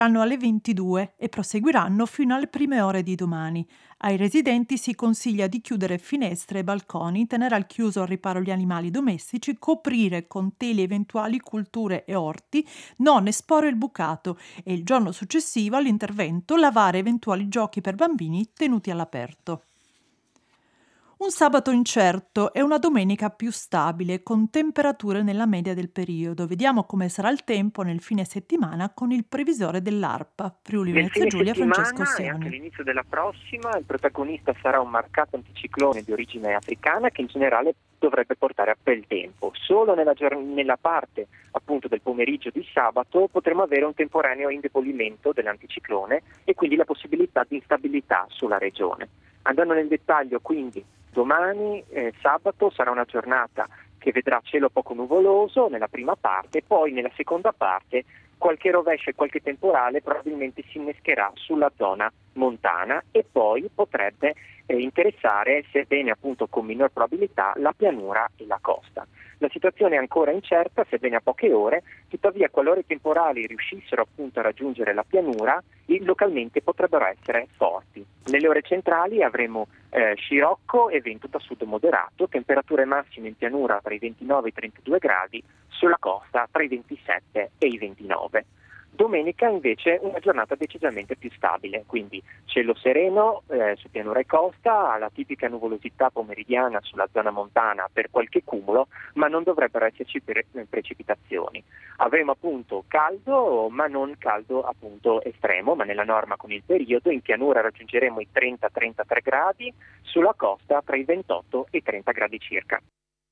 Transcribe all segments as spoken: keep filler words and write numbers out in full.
alle ventidue e proseguiranno fino alle prime ore di domani. Ai residenti si consiglia di chiudere finestre e balconi, tenere al chiuso al riparo gli animali domestici, coprire con teli eventuali culture e orti, non esporre il bucato e il giorno successivo all'intervento lavare eventuali giochi per bambini tenuti all'aperto. Un sabato incerto e una domenica più stabile, con temperature nella media del periodo. Vediamo come sarà il tempo nel fine settimana con il previsore dell'ARPA, Friuli Nel Venezia fine Giulia, Francesco settimana e anche Sioni. all'inizio della prossima il protagonista sarà un marcato anticiclone di origine africana che in generale dovrebbe portare a bel tempo. Solo nella, gior- nella parte appunto del pomeriggio di sabato potremo avere un temporaneo indebolimento dell'anticiclone e quindi la possibilità di instabilità sulla regione. Andando nel dettaglio, quindi domani eh, sabato sarà una giornata che vedrà cielo poco nuvoloso nella prima parte, poi nella seconda parte qualche rovescio e qualche temporale probabilmente si innescherà sulla zona montana e poi potrebbe eh, interessare, sebbene appunto con minor probabilità, la pianura e la costa. La situazione è ancora incerta, sebbene a poche ore, tuttavia qualora i temporali riuscissero appunto a raggiungere la pianura, localmente potrebbero essere forti. Nelle ore centrali avremo eh, scirocco e vento da sud moderato, temperature massime in pianura tra i ventinove e i trentadue gradi, sulla costa tra i ventisette e i ventinove. Domenica invece una giornata decisamente più stabile, quindi cielo sereno eh, su pianura e costa, la tipica nuvolosità pomeridiana sulla zona montana per qualche cumulo, ma non dovrebbero esserci pre- precipitazioni. Avremo appunto caldo, ma non caldo appunto estremo, ma nella norma con il periodo. In pianura raggiungeremo i trenta trentatré gradi, sulla costa tra i ventotto e i trenta gradi circa.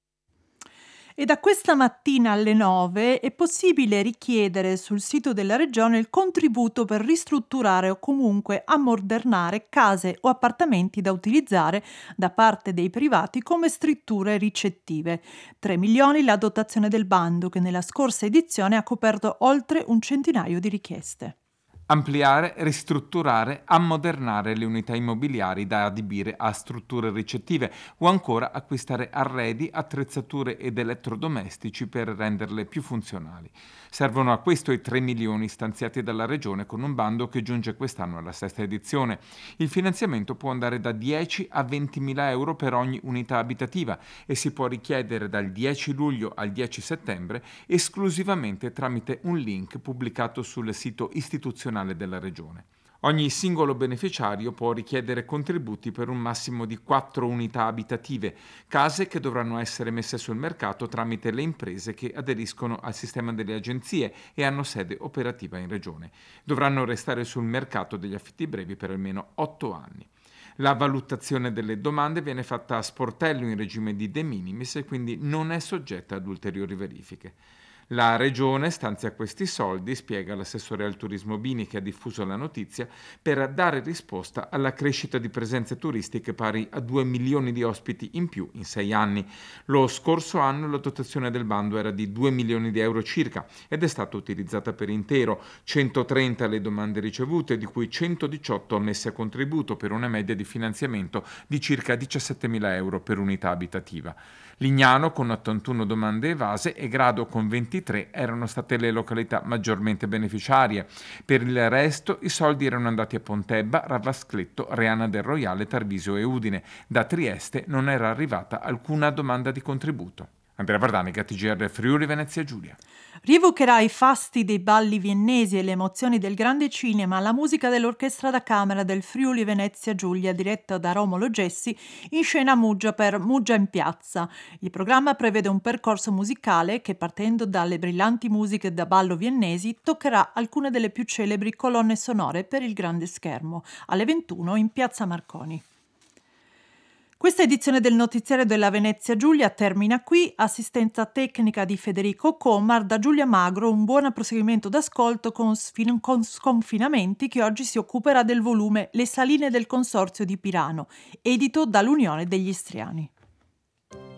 E da questa mattina alle nove è possibile richiedere sul sito della Regione il contributo per ristrutturare o comunque ammodernare case o appartamenti da utilizzare da parte dei privati come strutture ricettive. tre milioni la dotazione del bando che nella scorsa edizione ha coperto oltre un centinaio di richieste. Ampliare, ristrutturare, ammodernare le unità immobiliari da adibire a strutture ricettive o ancora acquistare arredi, attrezzature ed elettrodomestici per renderle più funzionali. Servono a questo i tre milioni stanziati dalla Regione con un bando che giunge quest'anno alla sesta edizione. Il finanziamento può andare da dieci a ventimila euro per ogni unità abitativa e si può richiedere dal dieci luglio al dieci settembre esclusivamente tramite un link pubblicato sul sito istituzionale della Regione. Ogni singolo beneficiario può richiedere contributi per un massimo di quattro unità abitative, case che dovranno essere messe sul mercato tramite le imprese che aderiscono al sistema delle agenzie e hanno sede operativa in Regione. Dovranno restare sul mercato degli affitti brevi per almeno otto anni. La valutazione delle domande viene fatta a sportello in regime di de minimis e quindi non è soggetta ad ulteriori verifiche. La Regione stanzia questi soldi, spiega l'assessore al turismo Bini che ha diffuso la notizia, per dare risposta alla crescita di presenze turistiche pari a due milioni di ospiti in più in sei anni. Lo scorso anno la dotazione del bando era di due milioni di euro circa ed è stata utilizzata per intero, centotrenta le domande ricevute, di cui centodiciotto ammesse a contributo per una media di finanziamento di circa diciassettemila euro per unità abitativa. Lignano con ottantuno domande evase e Grado con ventitré erano state le località maggiormente beneficiarie. Per il resto i soldi erano andati a Pontebba, Ravascletto, Reana del Roiale, Tarvisio e Udine. Da Trieste non era arrivata alcuna domanda di contributo. Andrea Vardanica, T G R Friuli Venezia Giulia. Rievocherà i fasti dei balli viennesi e le emozioni del grande cinema la musica dell'orchestra da camera del Friuli Venezia Giulia diretta da Romolo Gessi in scena Muggia per Muggia in piazza. Il programma prevede un percorso musicale che, partendo dalle brillanti musiche da ballo viennesi, toccherà alcune delle più celebri colonne sonore per il grande schermo, alle ventuno in piazza Marconi. Questa edizione del notiziario della Venezia Giulia termina qui. Assistenza tecnica di Federico Comar, da Giulia Magro un buon proseguimento d'ascolto con, sfin- con Sconfinamenti, che oggi si occuperà del volume Le saline del Consorzio di Pirano, edito dall'Unione degli Istriani.